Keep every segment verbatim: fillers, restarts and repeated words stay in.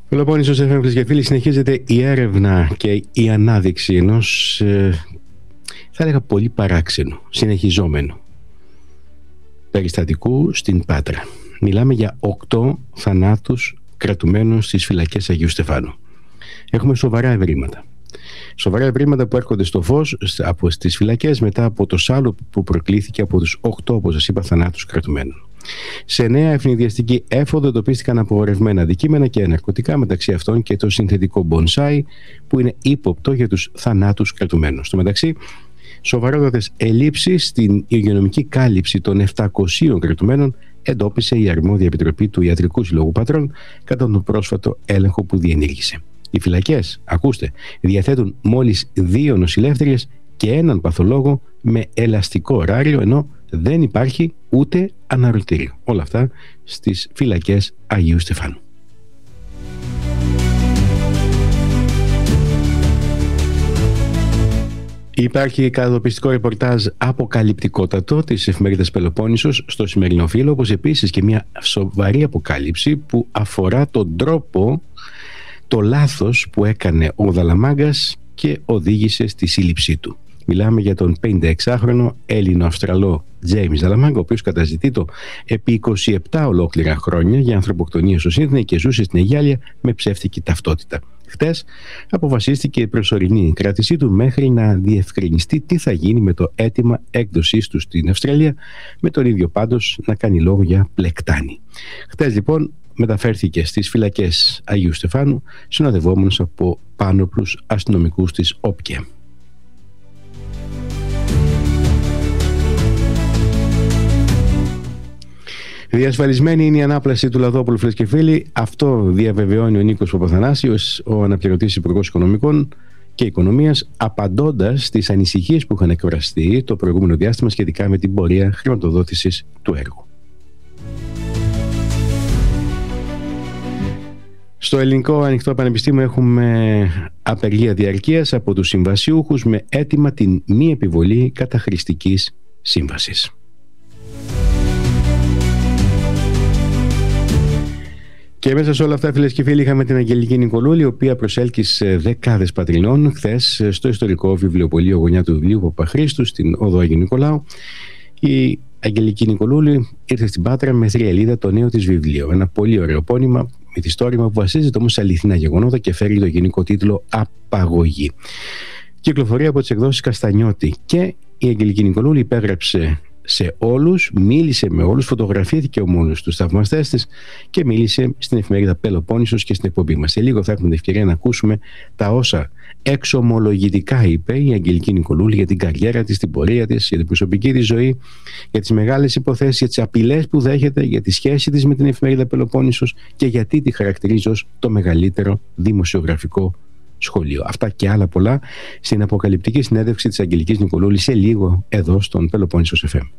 Πελοπόννησος εφ εμ, φίλες και φίλοι, συνεχίζεται η έρευνα και η ανάδειξη ενός, ε, θα έλεγα, πολύ παράξενου, συνεχιζόμενου περιστατικού στην Πάτρα. Μιλάμε για οκτώ θανάτους κρατουμένους στις φυλακές Αγίου Στεφάνου. Έχουμε σοβαρά ευρήματα. Σοβαρά ευρήματα που έρχονται στο φως από στις φυλακές μετά από το σάλο που προκλήθηκε από τους οκτώ, όπως σας είπα, θανάτους κρατουμένων. Σε νέα ευνηδιαστική έφοδο εντοπίστηκαν απογορευμένα αντικείμενα και ναρκωτικά, μεταξύ αυτών και το συνθετικό μπονσάι που είναι ύποπτο για τους θανάτους κρατουμένων. Στο μεταξύ, σοβαρότατες ελλείψεις στην υγειονομική κάλυψη των επτακοσίων κρατουμένων εντόπισε η αρμόδια επιτροπή του Ιατρικού Συλλόγου Πατρών κατά τον πρόσφατο έλεγχο που διενήργησε. Οι φυλακές, ακούστε, διαθέτουν μόλις δύο νοσηλεύτριες και έναν παθολόγο με ελαστικό ωράριο, ενώ δεν υπάρχει ούτε αναρωτήριο. Όλα αυτά στις φυλακές Αγίου Στεφάνου. Υπάρχει κατατοπιστικό ρεπορτάζ αποκαλυπτικότατο της εφημερίδας Πελοπόννησος στο σημερινό φύλλο, όπως επίσης και μια σοβαρή αποκάλυψη που αφορά τον τρόπο, το λάθος που έκανε ο Δαλαμάγκας και οδήγησε στη σύλληψή του. Μιλάμε για τον πενηνταεξάχρονο Έλληνο-Αυστραλό Τζέιμς Δαλαμάγκα, ο οποίος καταζητείτο επί είκοσι επτά ολόκληρα χρόνια για ανθρωποκτονία στο Σίδνεϊ και ζούσε στην Αιγιάλια με ψεύτικη ταυτότητα. Χτες αποφασίστηκε η προσωρινή κράτησή του μέχρι να διευκρινιστεί τι θα γίνει με το αίτημα έκδοσής του στην Αυστραλία, με τον ίδιο πάντως να κάνει λόγο για πλεκτάνη. Χτες λοιπόν μεταφέρθηκε στις φυλακές Αγίου Στεφάνου συνοδευόμενος από πάνωπλους αστυνομικούς της ΟΠΚΕ. Διασφαλισμένη είναι η ανάπλαση του Λαδόπουλου, φίλες και φίλοι. Αυτό διαβεβαιώνει ο Νίκος Παπαθανάσιος, ο αναπληρωτής Υπουργός Οικονομικών και Οικονομίας, απαντώντας στις ανησυχίες που είχαν εκφραστεί το προηγούμενο διάστημα σχετικά με την πορεία χρηματοδότησης του έργου. Στο Ελληνικό Ανοιχτό Πανεπιστήμιο έχουμε απεργία διαρκείας από τους συμβασιούχους με αίτημα την μη επιβολή καταχρηστικής σύμβασης. Και μέσα σε όλα αυτά, φίλες και φίλοι, είχαμε την Αγγελική Νικολούλη, η οποία προσέλκυσε δεκάδες πατρινών χθες στο ιστορικό βιβλιοπωλείο Γωνιά του Βιβλίου Παπαχρήστου στην Οδό Αγίου Νικολάου. Η Αγγελική Νικολούλη ήρθε στην Πάτρα με θριαλίδα το νέο της βιβλίο. Ένα πολύ ωραίο πόνημα, μυθιστόρημα που βασίζεται όμως σε αληθινά γεγονότα και φέρει το γενικό τίτλο Απαγωγή. Κυκλοφορεί από τις εκδόσεις Καστανιώτη και η Αγγελική Νικολούλη υπέγραψε σε όλους, μίλησε με όλους, φωτογραφήθηκε ο μόνος τους θαυμαστές της και μίλησε στην εφημερίδα Πελοπόννησος και στην εκπομπή μας. Σε λίγο θα έχουμε την ευκαιρία να ακούσουμε τα όσα εξομολογητικά είπε η Αγγελική Νικολούλη για την καριέρα της, την πορεία της, για την προσωπική της ζωή, για τις μεγάλες υποθέσεις, για τις απειλές που δέχεται, για τη σχέση της με την εφημερίδα Πελοπόννησος και γιατί τη χαρακτηρίζει ως το μεγαλύτερο δημοσιογραφικό σχολείο. Αυτά και άλλα πολλά στην αποκαλυπτική συνέντευξη της Αγγελικής Νικολούλη σε λίγο εδώ στον Πελοπόννησος εφ εμ.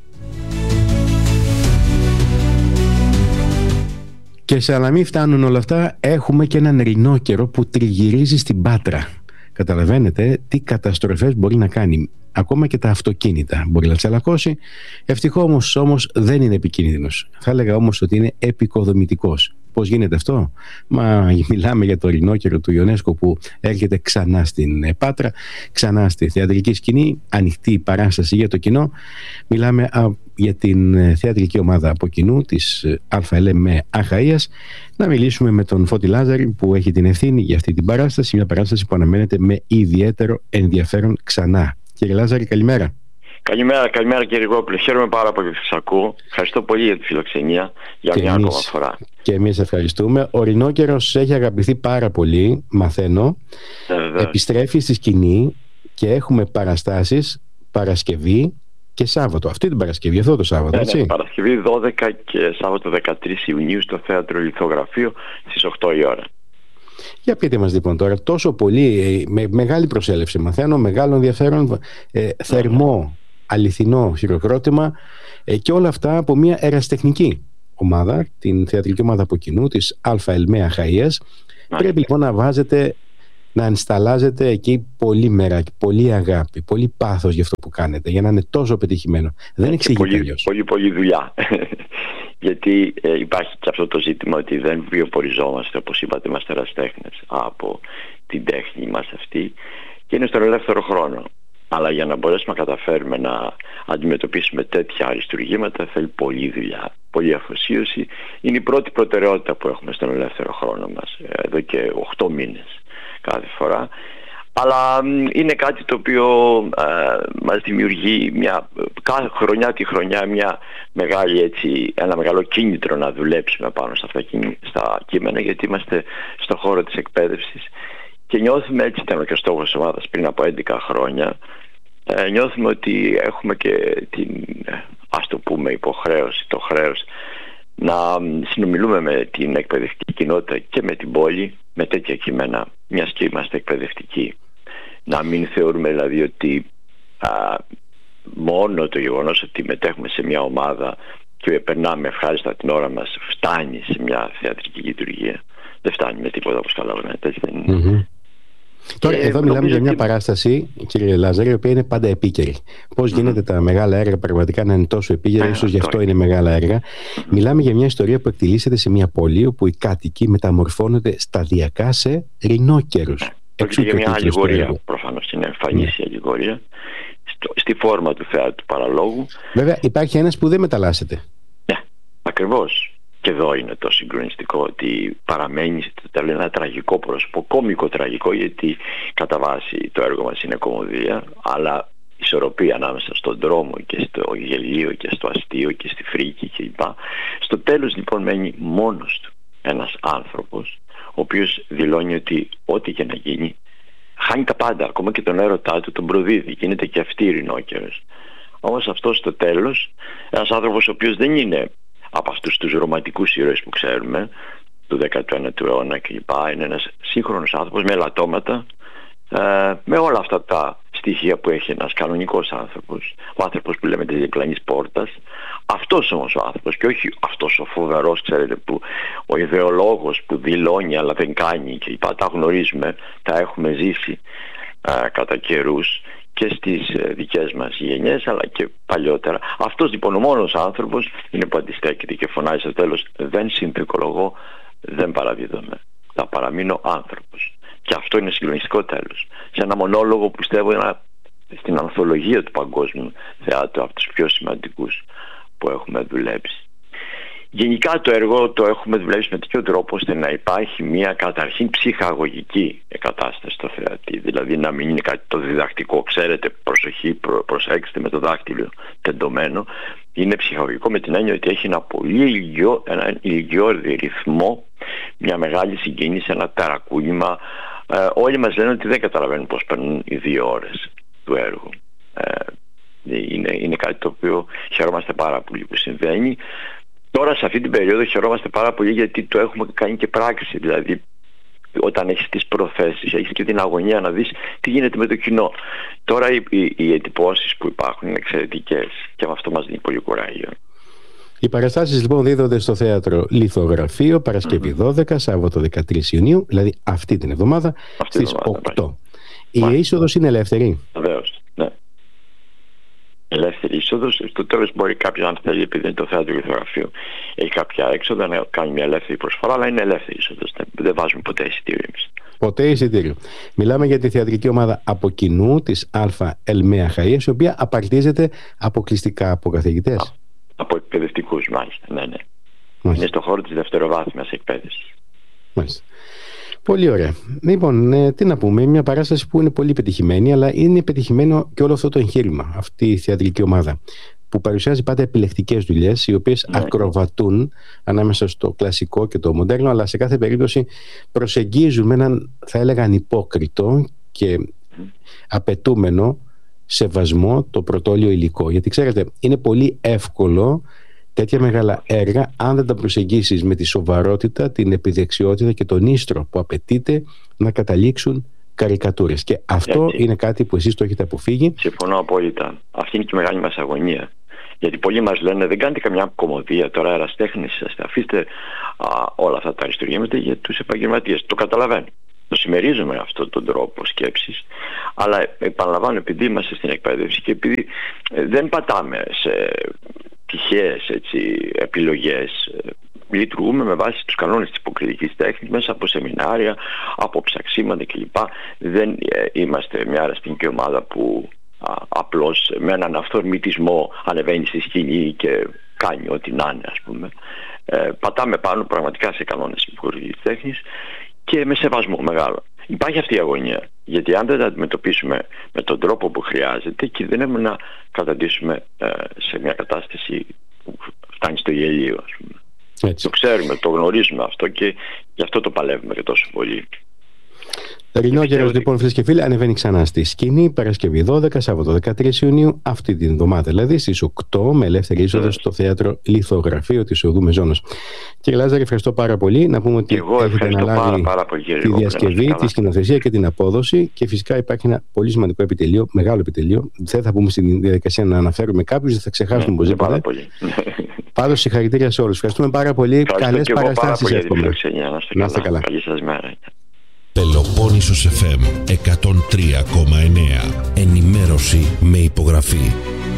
Και σε να μην φτάνουν όλα αυτά, έχουμε και έναν ρινόκερο που τριγυρίζει στην Πάτρα. Καταλαβαίνετε τι καταστροφές μπορεί να κάνει. Ακόμα και τα αυτοκίνητα μπορεί να τσαλακώσει. Ευτυχώς όμως, όμως δεν είναι επικίνδυνος. Θα έλεγα όμως ότι είναι επικοδομητικός. Πώς γίνεται αυτό? Μα μιλάμε για το ρινόκερο του Ιονέσκο που έρχεται ξανά στην Πάτρα, ξανά στη θεατρική σκηνή, ανοιχτή παράσταση για το κοινό. Μιλάμε α, για την θεατρική ομάδα από κοινού της ΑΕΛ με Αχαΐας. Να μιλήσουμε με τον Φώτη Λάζαρη που έχει την ευθύνη για αυτή την παράσταση, μια παράσταση που αναμένεται με ιδιαίτερο ενδιαφέρον ξανά. Κύριε Λάζαρη, καλημέρα. Καλημέρα, καλημέρα κύριε Γόπουλε. Χαίρομαι πάρα πολύ που σας ακούω. Ευχαριστώ πολύ για τη φιλοξενία για και μια εμείς, ακόμα φορά. Και εμείς ευχαριστούμε. Ο ρινόκερος έχει αγαπηθεί πάρα πολύ, μαθαίνω. Ε, Επιστρέφει στη σκηνή και έχουμε παραστάσεις Παρασκευή και Σάββατο. Αυτή την Παρασκευή, αυτό το Σάββατο, έτσι. Ναι, Παρασκευή δώδεκα και Σάββατο δεκατρείς Ιουνίου στο Θέατρο Λιθογραφείο στις οκτώ η ώρα. Για πείτε μας λοιπόν τώρα, τόσο πολύ, με μεγάλη προσέλευση μαθαίνω, μεγάλο ενδιαφέρον, ε, θερμό, αληθινό χειροκρότημα ε, και όλα αυτά από μια ερασιτεχνική ομάδα, την θεατρική ομάδα από κοινού της ΑΕΛ με Αχαΐας. Πρέπει λοιπόν να βάζετε, να ενσταλάζετε εκεί πολύ μέρα, πολύ αγάπη, πολύ πάθος για αυτό που κάνετε, για να είναι τόσο πετυχημένο. Δεν εξηγείται πολύ, αλλιώς. Πολύ, πολύ δουλειά. γιατί ε, υπάρχει και αυτό το ζήτημα ότι δεν βιοποριζόμαστε, όπως είπατε, είμαστε ερασιτέχνες από την τέχνη μας αυτή και είναι στον ελεύθερο χρόνο. Αλλά για να μπορέσουμε να καταφέρουμε να αντιμετωπίσουμε τέτοια αριστουργήματα θέλει πολλή δουλειά, πολλή αφοσίωση. Είναι η πρώτη προτεραιότητα που έχουμε στον ελεύθερο χρόνο μας εδώ και οκτώ μήνες κάθε φορά. Αλλά είναι κάτι το οποίο ε, μας δημιουργεί μια, κάθε χρονιά τη χρονιά μια μεγάλη, έτσι, ένα μεγάλο κίνητρο να δουλέψουμε πάνω στα, αυτά, στα κείμενα, γιατί είμαστε στον χώρο της εκπαίδευσης και νιώθουμε, έτσι ήταν και ο στόχος της ομάδας πριν από έντεκα χρόνια, ε, νιώθουμε ότι έχουμε και την, ας το πούμε, υποχρέωση, το χρέος να συνομιλούμε με την εκπαιδευτική κοινότητα και με την πόλη με τέτοια κείμενα, μιας και είμαστε εκπαιδευτικοί. Να μην θεωρούμε δηλαδή ότι α, μόνο το γεγονός ότι μετέχουμε σε μια ομάδα και περνάμε ευχάριστα την ώρα μας φτάνει σε μια θεατρική λειτουργία. Δεν φτάνει με τίποτα, όπως καταλαβαίνετε. Mm-hmm. Τώρα εδώ μιλάμε για μια ότι... παράσταση, κύριε Λάζαρη, η οποία είναι πάντα επίκαιρη. Πώς mm-hmm. γίνεται τα μεγάλα έργα πραγματικά να είναι τόσο επίκαιρα, ίσως γι' αυτό είναι μεγάλα έργα. Mm-hmm. Μιλάμε για μια ιστορία που εκτελήσεται σε μια πόλη όπου οι κάτοικοι μεταμορφώνονται σταδιακά σε ρινόκερους. Πρόκειται για μια αλληγορία, προφανώς είναι εμφανής η αλληγορία, στη φόρμα του θεάτρου παραλόγου. Βέβαια υπάρχει ένας που δεν μεταλλάσσεται. Ναι, ακριβώς. Και εδώ είναι το συγκλονιστικό, ότι παραμένει ένα τραγικό πρόσωπο, κόμικο τραγικό, γιατί κατά βάση το έργο μας είναι κωμωδία, αλλά ισορροπία ανάμεσα στον δρόμο και στο γελίο και στο αστείο και στη φρίκη κλπ. Στο τέλος λοιπόν μένει μόνος του ένας άνθρωπος, ο οποίος δηλώνει ότι ό,τι και να γίνει χάνει τα πάντα, ακόμα και τον έρωτά του τον προδίδει, γίνεται και αυτή ρινόκερος. Όμως αυτό στο τέλος, ένας άνθρωπος ο οποίος δεν είναι από αυτούς τους ρομαντικούς ήρωες που ξέρουμε του δέκατου ένατου αιώνα κλπ, είναι ένας σύγχρονος άνθρωπος με ελαττώματα, ε, με όλα αυτά τα στοιχεία που έχει ένας κανονικός άνθρωπος, ο άνθρωπος που λέμε της διπλανής πόρτας. Αυτός όμως ο άνθρωπος, και όχι αυτός ο φοβερός, ξέρετε, που ο ιδεολόγος που δηλώνει αλλά δεν κάνει και λοιπά, τα γνωρίζουμε, τα έχουμε ζήσει ε, κατά καιρούς και στις ε, δικές μας γενιές αλλά και παλιότερα. Αυτός λοιπόν ο μόνος άνθρωπος είναι που αντιστέκεται και φωνάζει στο τέλος: δεν συνθηκολογώ, δεν παραδίδομαι, θα παραμείνω άνθρωπος. Και αυτό είναι συγκλονιστικό τέλος. Σε ένα μονόλογο που πιστεύω ένα, στην ανθολογία του παγκόσμιου θεάτρου, από τους πιο σημαντικούς που έχουμε δουλέψει. Γενικά το έργο το έχουμε δουλέψει με τέτοιο τρόπο ώστε να υπάρχει μια καταρχήν ψυχαγωγική κατάσταση στο θεατή. Δηλαδή να μην είναι κάτι το διδακτικό, ξέρετε, προσοχή, προ, προσέξτε με το δάχτυλο τεντωμένο. Είναι ψυχαγωγικό με την έννοια ότι έχει ένα πολύ ηλικιό, ένα ηλικιώδη ρυθμό, μια μεγάλη συγκίνηση, ένα ταρακούνημα. Ε, όλοι μας λένε ότι δεν καταλαβαίνουν πώς παίρνουν οι δύο ώρες του έργου. Ε, είναι, είναι κάτι το οποίο χαιρόμαστε πάρα πολύ που συμβαίνει. Τώρα σε αυτή την περίοδο χαιρόμαστε πάρα πολύ γιατί το έχουμε κάνει και πράξη. Δηλαδή όταν έχεις τις προθέσεις, έχεις και την αγωνία να δεις τι γίνεται με το κοινό. Τώρα οι, οι, οι εντυπώσεις που υπάρχουν είναι εξαιρετικές και αυτό μας δίνει πολύ κουράγιο. Οι παραστάσεις λοιπόν δίδονται στο θέατρο Λιθογραφείο Παρασκευή mm-hmm. δώδεκα, Σάββατο δεκατρείς Ιουνίου, δηλαδή αυτή την εβδομάδα αυτή στις εβδομάδα, οκτώ. Η Μάλιστα. είσοδος είναι ελεύθερη. Βεβαίως, ναι. Ελεύθερη είσοδος. Στο τέλος μπορεί κάποιος, αν θέλει, επειδή είναι το θέατρο Λιθογραφείο, έχει κάποια έξοδα να κάνει μια ελεύθερη προσφορά, αλλά είναι ελεύθερη είσοδος. Δεν βάζουμε ποτέ εισιτήριο εμείς. Ποτέ εισιτήριο. Μιλάμε για τη θεατρική ομάδα από κοινού της Α. Ελμαία Χαΐας, η οποία απαρτίζεται αποκλειστικά από καθηγητές. Α, από εκπαιδευτικούς, μάλιστα. Ναι, ναι. Μάλιστα. Είναι στον χώρο της δευτεροβάθμιας εκπαίδευσης. Μάλιστα. Πολύ ωραία. Λοιπόν, ε, τι να πούμε, μια παράσταση που είναι πολύ πετυχημένη, αλλά είναι πετυχημένο και όλο αυτό το εγχείρημα, αυτή η θεατρική ομάδα, που παρουσιάζει πάντα επιλεκτικές δουλειές, οι οποίες ναι. ακροβατούν ανάμεσα στο κλασικό και το μοντέρνο, αλλά σε κάθε περίπτωση προσεγγίζουν με έναν, θα έλεγα, ανυπόκριτο και απαιτούμενο σεβασμό το πρωτόλιο υλικό. Γιατί ξέρετε, είναι πολύ εύκολο τέτοια μεγάλα έργα, αν δεν τα προσεγγίσεις με τη σοβαρότητα, την επιδεξιότητα και τον ίστρο που απαιτείται, να καταλήξουν καρικατούρες. Και αυτό Γιατί... είναι κάτι που εσείς το έχετε αποφύγει. Συμφωνώ απόλυτα. Αυτή είναι και η μεγάλη μας αγωνία. Γιατί πολλοί μας λένε: δεν κάνετε καμιά κωμωδία τώρα, ερασιτέχνες είσαστε. Αφήστε α, όλα αυτά τα αριστουργήματα για τους επαγγελματίες. Το καταλαβαίνω. Το συμμερίζομαι αυτόν τον τρόπο σκέψης. Αλλά επαναλαμβάνω, επειδή είμαστε στην εκπαίδευση και επειδή δεν πατάμε σε τυχαίες έτσι, επιλογές. Λειτουργούμε με βάση τους κανόνες της υποκριτικής τέχνης, μέσα από σεμινάρια, από ψαξίματα κλπ. Δεν ε, είμαστε μια αραστηνική ομάδα που α, απλώς με έναν αυθορμητισμό ανεβαίνει στη σκηνή και κάνει ό,τι να είναι, ας πούμε. Ε, πατάμε πάνω πραγματικά σε κανόνες της υποκριτικής τέχνης και με σεβασμό μεγάλο. Υπάρχει αυτή η αγωνία, γιατί αν δεν τα αντιμετωπίσουμε με τον τρόπο που χρειάζεται, κινδυνεύουμε να καταντήσουμε ε, σε μια κατάσταση που φτάνει στο γελίο, ας πούμε. Έτσι. Το ξέρουμε, το γνωρίζουμε αυτό και γι' αυτό το παλεύουμε και τόσο πολύ. Ρινόγερος, λοιπόν, φίλες και φίλοι, ανεβαίνει ξανά στη σκηνή Παρασκευή δώδεκα, Σάββατο δεκατρείς Ιουνίου, αυτή την εβδομάδα δηλαδή, στις οκτώ, με ελεύθερη είσοδο στο θέατρο Λιθογραφείο της Οδού Μεζόνος. Κύριε Λάζαρη, ευχαριστώ πάρα πολύ. Να πούμε ότι εγώ έχετε αναλάβει πάρα, πάρα πολύ, τη διασκευή, τη σκηνοθεσία και την απόδοση, και φυσικά υπάρχει ένα πολύ σημαντικό επιτελείο, μεγάλο επιτελείο. Δεν θα πούμε στην διαδικασία να αναφέρουμε κάποιους, δεν θα ξεχάσουμε οπωσδήποτε. Πάντως, συγχαρητήρια σε όλους. Ευχαριστούμε πάρα πολύ. Καλές παραστάσεις εύχομαι. Να είστε καλά. Καλή σας μέρα. Πελοπόννησος εφ εμ εκατόν τρία κόμμα εννέα. Ενημέρωση με υπογραφή.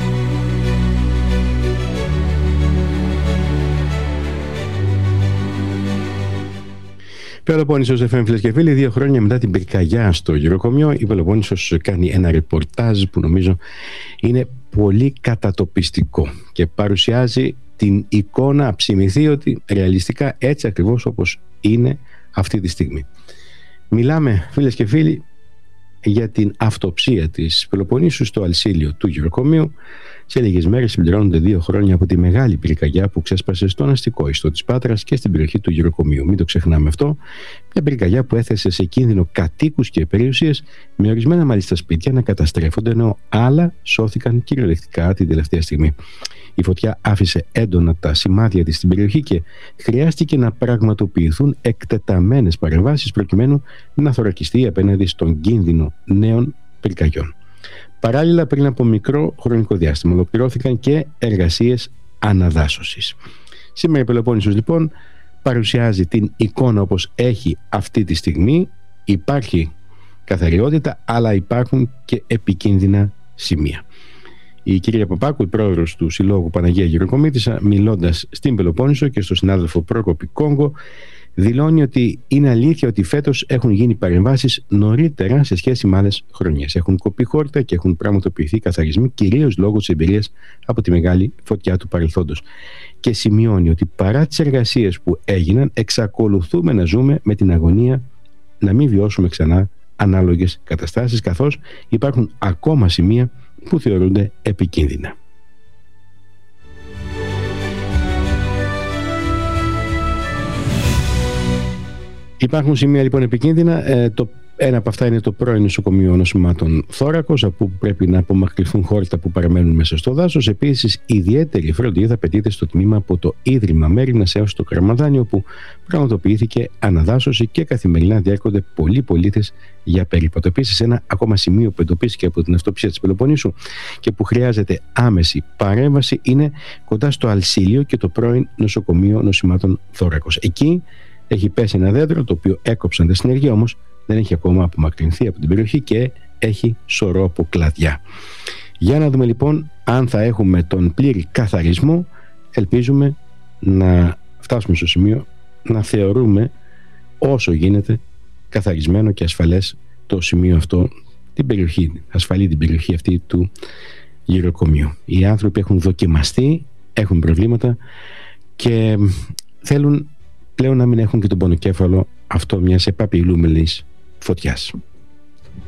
Πελοπόννησος εφ εμ, φίλες και φίλοι, δύο χρόνια μετά την πυρκαγιά στο γυροκομείο, η Πελοπόννησος κάνει ένα ρεπορτάζ που νομίζω είναι πολύ κατατοπιστικό και παρουσιάζει την εικόνα αψιμηθίωτη, ρεαλιστικά, έτσι ακριβώς όπως είναι αυτή τη στιγμή. Μιλάμε, φίλες και φίλοι, για την αυτοψία της Πελοποννήσου στο Αλσίλιο του γυροκομείου. Σε λίγες μέρες συμπληρώνονται δύο χρόνια από τη μεγάλη πυρκαγιά που ξέσπασε στον αστικό ιστό της Πάτρας και στην περιοχή του γυροκομείου. Μην το ξεχνάμε αυτό. Μια πυρκαγιά που έθεσε σε κίνδυνο κατοίκους και περιουσίες, με ορισμένα μάλιστα σπίτια να καταστρέφονται, ενώ άλλα σώθηκαν κυριολεκτικά την τελευταία στιγμή. Η φωτιά άφησε έντονα τα σημάδια της στην περιοχή και χρειάστηκε να πραγματοποιηθούν εκτεταμένες παρεμβάσεις προκειμένου να θωρακιστεί απέναντι στον κίνδυνο νέων πυρκαγιών. Παράλληλα, πριν από μικρό χρονικό διάστημα, ολοκληρώθηκαν και εργασίες αναδάσωσης. Σήμερα η Πελοπόννησος, λοιπόν, παρουσιάζει την εικόνα όπως έχει αυτή τη στιγμή. Υπάρχει καθαριότητα, αλλά υπάρχουν και επικίνδυνα σημεία. Η κυρία Παπάκου, η πρόεδρος του Συλλόγου Παναγία Γυροκομήτισσα, μιλώντας στην Πελοπόννησο και στο συνάδελφο Πρόκοπη Κόγκο, δηλώνει ότι είναι αλήθεια ότι φέτος έχουν γίνει παρεμβάσεις νωρίτερα σε σχέση με άλλες χρονιές. Έχουν κοπεί χόρτα και έχουν πραγματοποιηθεί καθαρισμοί, κυρίως λόγω της εμπειρίας από τη μεγάλη φωτιά του παρελθόντος. Και σημειώνει ότι παρά τις εργασίες που έγιναν, εξακολουθούμε να ζούμε με την αγωνία να μην βιώσουμε ξανά ανάλογες καταστάσεις, καθώς υπάρχουν ακόμα σημεία που θεωρούνται επικίνδυνα. Υπάρχουν σημεία, λοιπόν, επικίνδυνα. Ε, το ένα από αυτά είναι το πρώην νοσοκομείο νοσημάτων Θώρακος, από που πρέπει να απομακρυνθούν χόρτα που παραμένουν μέσα στο δάσος. Επίσης, ιδιαίτερη φροντίδα απαιτείται στο τμήμα από το Ίδρυμα Μέριμνας έως το Καραμαδάνιο, όπου πραγματοποιήθηκε αναδάσωση και καθημερινά διέρχονται πολλοί πολίτες για περίπατο. Επίσης, ένα ακόμα σημείο που εντοπίστηκε από την αυτοψία της Πελοποννήσου και που χρειάζεται άμεση παρέμβαση είναι κοντά στο Αλσίλιο και το πρώην νοσοκομείο νοσημάτων Θώρακος. Εκεί έχει πέσει ένα δέντρο το οποίο έκοψαν τα συνεργεία, όμως δεν έχει ακόμα απομακρυνθεί από την περιοχή και έχει σωρό από κλαδιά. Για να δούμε, λοιπόν, αν θα έχουμε τον πλήρη καθαρισμό. Ελπίζουμε να φτάσουμε στο σημείο να θεωρούμε όσο γίνεται καθαρισμένο και ασφαλές το σημείο αυτό, την περιοχή, ασφαλή την περιοχή αυτή του γυροκομείου. Οι άνθρωποι έχουν δοκιμαστεί, έχουν προβλήματα και θέλουν πλέον να μην έχουν και τον πονοκέφαλο αυτό μιας επαπειλούμενης φωτιάς.